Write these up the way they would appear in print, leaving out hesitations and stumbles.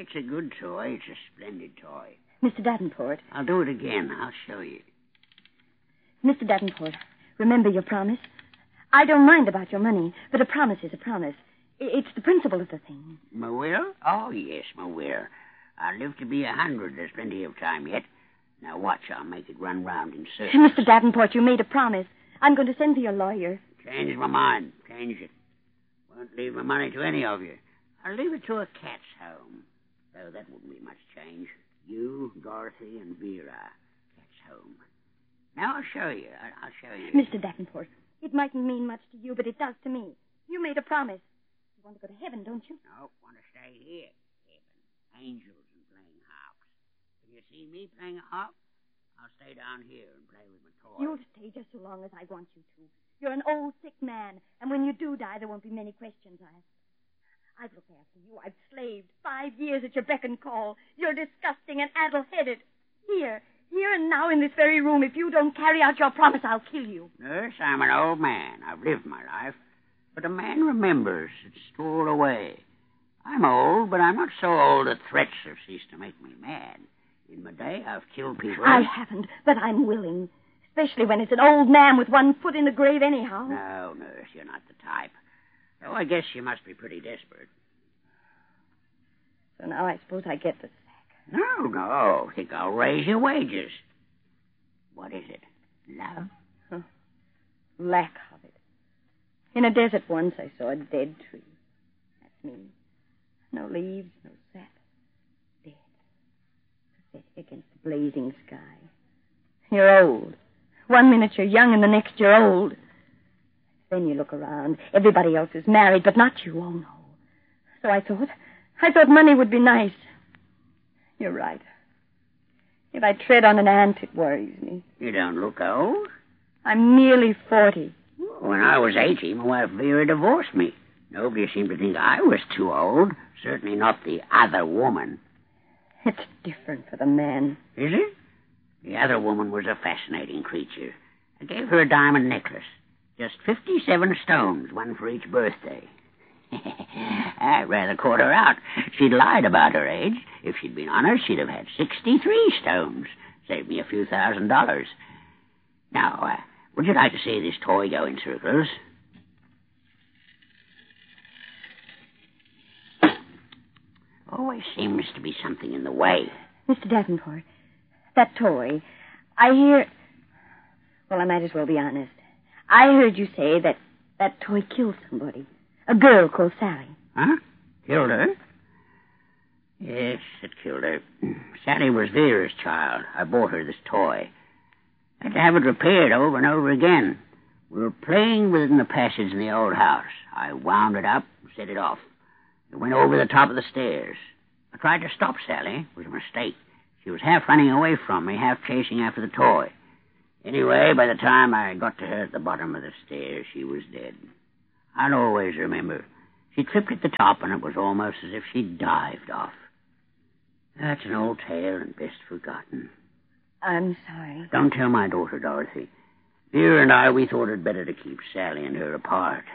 It's a good toy. It's a splendid toy. Mr. Davenport. I'll do it again. I'll show you. Mr. Davenport, remember your promise? I don't mind about your money, but a promise is a promise. It's the principle of the thing. My will? Oh, yes, my will. I'll live to be 100. There's plenty of time yet. Now watch, I'll make it run round in circles. Mr. Davenport, you made a promise. I'm going to send for your lawyer. Change my mind. Change it. Won't leave my money to any of you. I'll leave it to a cat's home. Though that wouldn't be much change. You, Dorothy, and Vera. Cat's home. Now I'll show you. I'll show you. Mr. Davenport, it mightn't mean much to you, but it does to me. You made a promise. You want to go to heaven, don't you? No, want to stay here. Heaven. Angels and playing harps. If you see me playing a harp, I'll stay down here and play with my toys. You'll stay just so long as I want you to. You're an old, sick man, and when you do die, there won't be many questions asked. I've looked after you. I've slaved 5 years at your beck and call. You're disgusting and addle-headed. Here and now in this very room, if you don't carry out your promise, I'll kill you. Nurse, I'm an old man. I've lived my life. But a man remembers. It's stored away. I'm old, but I'm not so old that threats have ceased to make me mad. In my day, I've killed people. I haven't, but I'm willing. Especially when it's an old man with one foot in the grave anyhow. No, nurse, you're not the type. Oh, I guess you must be pretty desperate. So now I suppose I get the sack. No. Think I'll raise your wages. What is it? Love? Huh. Lack of it. In a desert once I saw a dead tree. That's me. No leaves, no sap. Dead. Pathetic against the blazing sky. You're old. 1 minute you're young and the next you're old. Then you look around. Everybody else is married, but not you. Oh, no. So I thought money would be nice. You're right. If I tread on an ant, it worries me. You don't look old. I'm nearly 40. When I was 80, my wife Vera divorced me. Nobody seemed to think I was too old. Certainly not the other woman. It's different for the man. Is it? The other woman was a fascinating creature. I gave her a diamond necklace. Just 57 stones, one for each birthday. I rather caught her out. She'd lied about her age. If she'd been honest, she'd have had 63 stones. Saved me a few $1,000s. Now, would you like to see this toy go in circles? Always seems to be something in the way. Mr. Davenport, that toy, I hear... Well, I might as well be honest. I heard you say that toy killed somebody. A girl called Sally. Huh? Killed her? Yes, it killed her. Sally was Vera's child. I bought her this toy. I had to have it repaired over and over again. We were playing within the passage in the old house. I wound it up and set it off. It went over the top of the stairs. I tried to stop Sally. It was a mistake. She was half running away from me, half chasing after the toy. Anyway, by the time I got to her at the bottom of the stairs, she was dead. I'll always remember. She tripped at the top, and it was almost as if she'd dived off. That's an old tale and best forgotten. I'm sorry. Don't tell my daughter, Dorothy. Vera and I, we thought it better to keep Sally and her apart.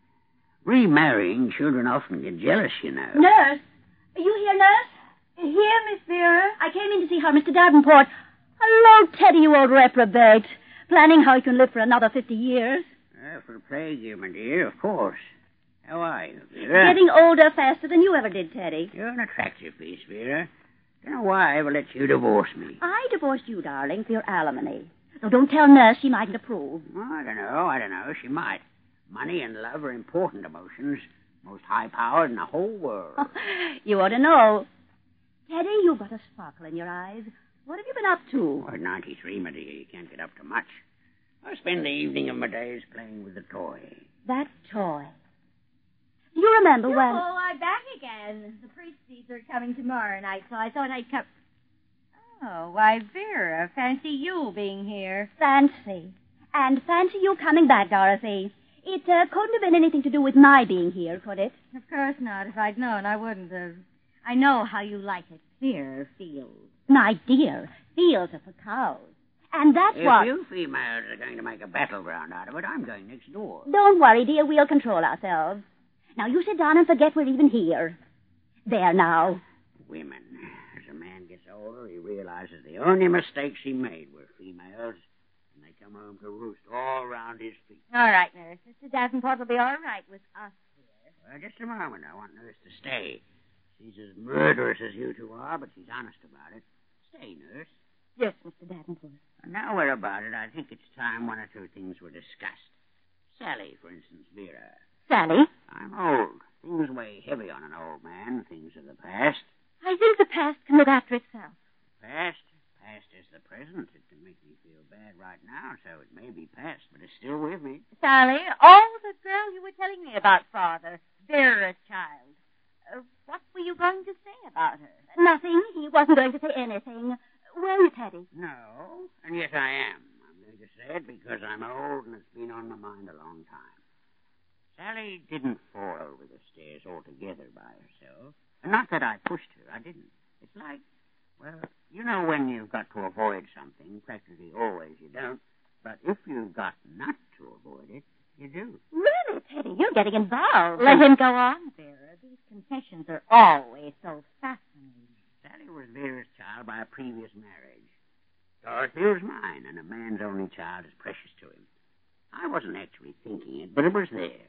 Remarrying, children often get jealous, you know. Nurse! Are you here, nurse? Here, Miss Vera. I came in to see her, Mr. Davenport. Hello, Teddy, you old reprobate. Planning how you can live for another 50 years. For the plague you, my dear, of course. How are you, Vera? Getting older faster than you ever did, Teddy. You're an attractive piece, Vera. Don't know why I ever let you divorce me. I divorced you, darling, for your alimony. So don't tell Nurse, she mightn't approve. Well, I don't know. She might. Money and love are important emotions. Most high-powered in the whole world. You ought to know. Teddy, you've got a sparkle in your eyes. What have you been up to? At 93, my dear, you can't get up to much. I spend the evening of my days playing with the toy. That toy. Do you remember when... Oh, I'm back again. The Priesties are coming tomorrow night, so I thought I'd come... Oh, why, Vera, fancy you being here. Fancy. And fancy you coming back, Dorothy. It couldn't have been anything to do with my being here, could it? Of course not. If I'd known, I wouldn't have. I know how you like it. Clear fields. My dear, fields are for cows. And that's what... If you females are going to make a battleground out of it, I'm going next door. Don't worry, dear. We'll control ourselves. Now, you sit down and forget we're even here. There now. women. As a man gets older, he realizes the only mistakes he made were females, and they come home to roost all round his feet. All right, Nurse. Mr. Davenport will be all right with us here. Well, just a moment. I want Nurse to stay. She's as murderous as you two are, but she's honest about it. Stay, Nurse. Yes, Mr. Davenport. Now we're about it, I think it's time one or two things were discussed. Sally, for instance, Vera. Sally? I'm old. Things weigh heavy on an old man, things of the past. I think the past can look after itself. Past is the present. It can make me feel bad right now, so it may be past, but it's still with me. Sally, oh, the girl you were telling me about, Father. Vera's child. What were you going to say about her? Nothing. He wasn't going to say anything. Were you, Teddy? No, and yet I am. I'm going to say it because I'm old and it's been on my mind a long time. Sally didn't fall over the stairs altogether by herself. Not that I pushed her. I didn't. It's like, well, you know when you've got to avoid something, practically always you don't. But if you've got not to avoid it, you do. Really, Teddy, you're getting involved. Let him go on, Vera. These confessions are always so fascinating. Sally was Vera's child by a previous marriage. Dorothy was mine, and a man's only child is precious to him. I wasn't actually thinking it, but it was there.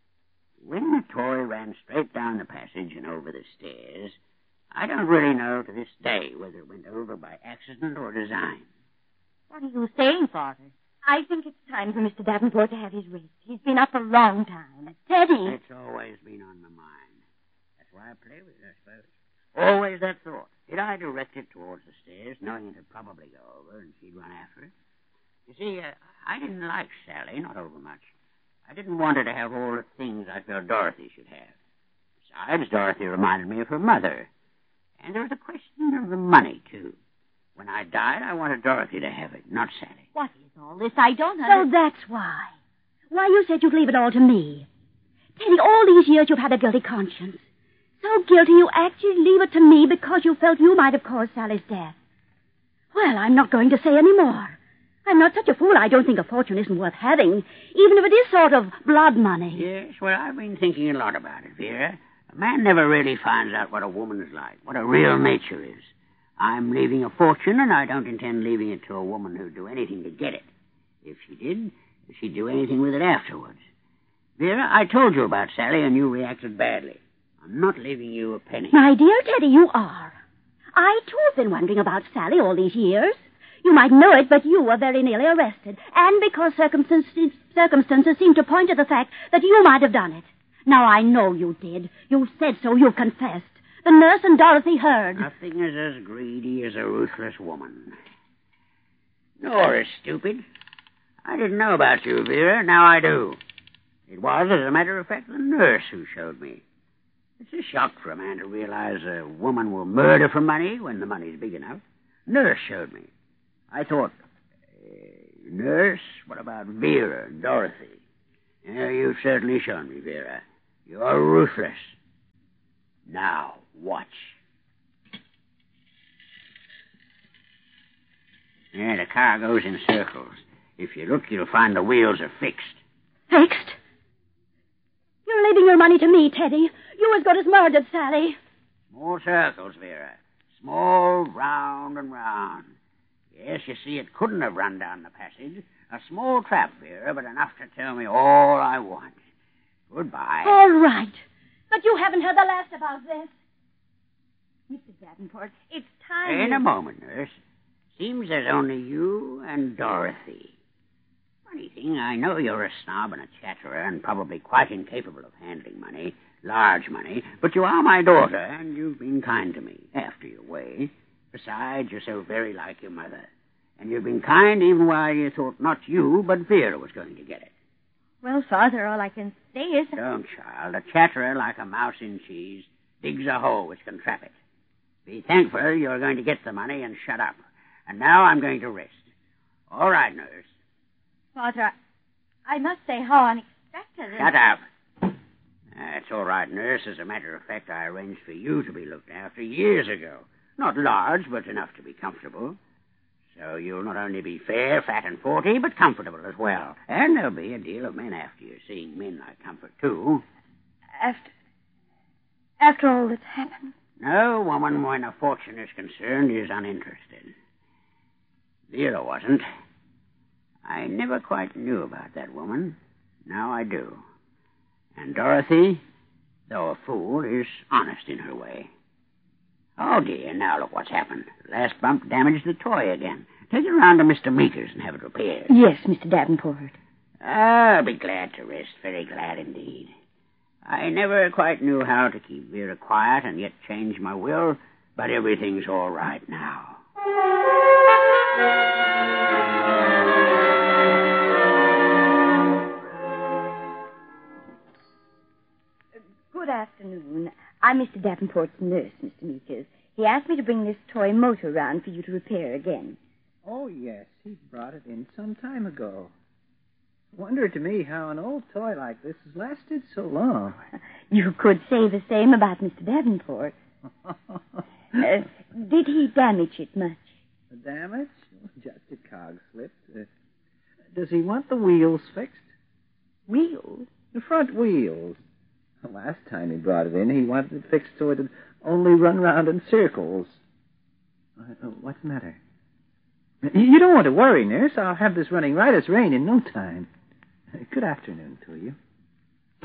When the toy ran straight down the passage and over the stairs, I don't really know to this day whether it went over by accident or design. What are you saying, Father? I think it's time for Mr. Davenport to have his rest. He's been up a long time. Teddy! It's always been on my mind. That's why I play with it, I suppose. Always that thought. Did I direct it towards the stairs, knowing it'd probably go over and she'd run after it? You see, I didn't like Sally, not over much. I didn't want her to have all the things I felt Dorothy should have. Besides, Dorothy reminded me of her mother. And there was a question of the money, too. When I died, I wanted Dorothy to have it, not Sally. What is all this? I don't So understand. that's why. Why you said you'd leave it all to me. Teddy, all these years you've had a guilty conscience. So guilty you actually leave it to me because you felt you might have caused Sally's death. Well, I'm not going to say any more. I'm not such a fool. I don't think a fortune isn't worth having, even if it is sort of blood money. Yes, well, I've been thinking a lot about it, Vera. A man never really finds out what a woman's like, what a real nature is. I'm leaving a fortune, and I don't intend leaving it to a woman who'd do anything to get it. If she did, she'd do anything with it afterwards. Vera, I told you about Sally, and you reacted badly. I'm not leaving you a penny. My dear Teddy, you are. I, too, have been wondering about Sally all these years. You might know it, but you were very nearly arrested, and because circumstances seem to point to the fact that you might have done it. Now, I know you did. You said so. You confessed. The nurse and Dorothy heard. Nothing is as greedy as a ruthless woman. Nor as stupid. I didn't know about you, Vera. Now I do. It was, as a matter of fact, the nurse who showed me. It's a shock for a man to realize a woman will murder for money when the money's big enough. Nurse showed me. I thought, nurse, what about Vera and Dorothy? Yeah, you've certainly shown me, Vera. You're ruthless. Now, watch. Yeah, the car goes in circles. If you look, you'll find the wheels are fixed. Fixed? You're leaving your money to me, Teddy. You as good as murdered Sally. Small circles, Vera. Small, round and round. Yes, you see, it couldn't have run down the passage. A small trap, Vera, but enough to tell me all I want. Goodbye. All right. But you haven't heard the last about this. Mr. Davenport, it's time. In a moment, nurse. Seems there's only you and Dorothy. Funny thing, I know you're a snob and a chatterer and probably quite incapable of handling money, large money, but you are my daughter, and you've been kind to me, after your way. Besides, you're so very like your mother. And you've been kind even while you thought not you, but Vera was going to get it. Well, Father, all I can say is... Don't, child. A chatterer like a mouse in cheese digs a hole which can trap it. Be thankful you're going to get the money and shut up. And now I'm going to rest. All right, nurse. Father, I must say how unexpected... Shut up. That's all right, nurse. As a matter of fact, I arranged for you to be looked after years ago. Not large, but enough to be comfortable. So you'll not only be fair, fat, and 40, but comfortable as well. And there'll be a deal of men after you, seeing men like comfort, too. After all that's happened. No woman, when a fortune is concerned, is uninterested. Vera wasn't. I never quite knew about that woman. Now I do. And Dorothy, though a fool, is honest in her way. Oh, dear, now look what's happened. The last bump damaged the toy again. Take it around to Mr. Meeker's and have it repaired. Yes, Mr. Davenport. I'll be glad to rest, very glad indeed. I never quite knew how to keep Vera quiet and yet change my will, but everything's all right now. Good afternoon. I'm Mr. Davenport's nurse, Mr. Meekers. He asked me to bring this toy motor round for you to repair again. Oh, yes. He brought it in some time ago. Wonder to me how an old toy like this has lasted so long. You could say the same about Mr. Davenport. Did he damage it much? The damage? Just a cog slipped. Does he want the wheels fixed? Wheels? The front wheels. The last time he brought it in, he wanted it fixed so it'd only run round in circles. What's the matter? You don't want to worry, nurse. I'll have this running right as rain in no time. Good afternoon to you.